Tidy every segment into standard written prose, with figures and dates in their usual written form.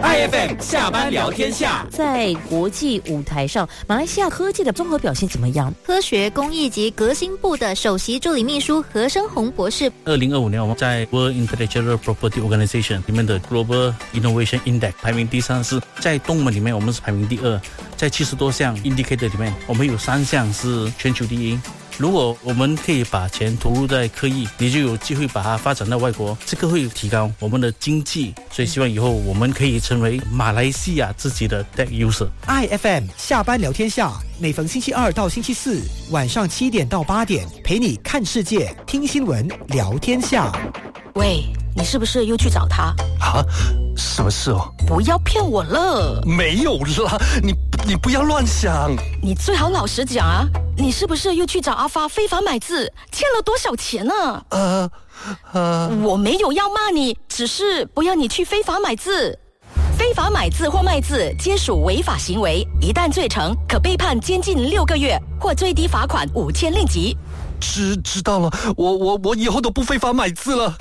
IFM 下班聊天下。 在国际舞台上，马来西亚科技的综合表现怎么样？ 科学工艺及革新部的首席助理秘书何生宏博士 ，2025年我们在 World Intellectual Property Organization 里面的 Global Innovation Index 排名第34，在东盟里面我们是排名第2，在70多项 indicator 里面，我们有3项是全球第一。如果我们可以把钱投入在科技，你就有机会把它发展到外国，这个会提高我们的经济，所以希望以后我们可以成为马来西亚自己的 tech user。 IFM 下班聊天下，每逢星期2到星期4晚上7点到8点，陪你看世界，听新闻，聊天下。 喂，你是不是又去找他啊？什么事哦？ 不要骗我了。 没有啦，你不要乱想。 你最好老实讲啊，你是不是又去找阿发非法买字，欠了多少钱呢？我没有要骂你，只是不要你去非法买字。非法买字或卖字皆属违法行为，一旦罪成，可被判监禁6个月或最低罚款5000令吉。 知道了，我以后都不非法买字了。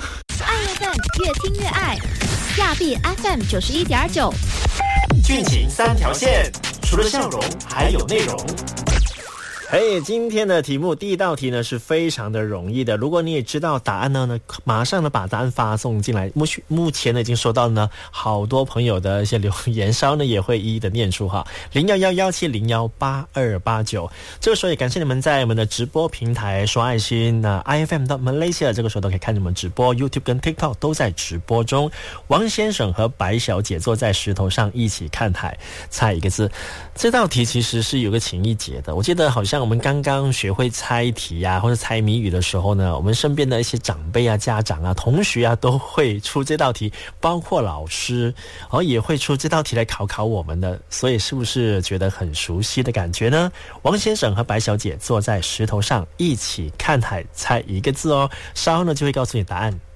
IFM 越听越爱，亚庇 FM 91.9， 俊情3条线，除了笑容还有内容。今天的题目第一道题呢是非常的容易的，如果你也知道答案呢，马上呢把答案发送进来。目前呢已经收到呢好多朋友的一些留言，稍呢也会一一的念出哈。011170182289，这个时候也感谢你们在我们的直播平台刷爱心。那 IFM 到 Malaysia 这个时候都可以看你们直播， YouTube 跟 TikTok 都在直播中。王先生和白小姐坐在石头上一起看海，猜一个字。这道题其实是有个情意结的，我记得好像我们刚刚学会猜题啊或者猜谜语的时候呢，我们身边的一些长辈啊、家长啊、同学啊都会出这道题，包括老师也会出这道题来考我们的，所以是不是觉得很熟悉的感觉呢？王先生和白小姐坐在石头上一起看海，猜一个字哦，稍后呢就会告诉你答案。